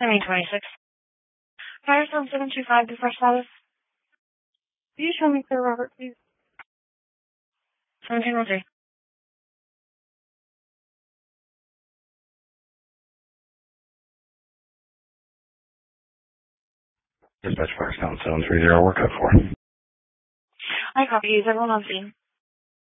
926. Firestone 725, the first status. Can you show me Clear Robert, please? 1703. Dispatch Firestone 730, work up for. I copy. Is everyone on scene?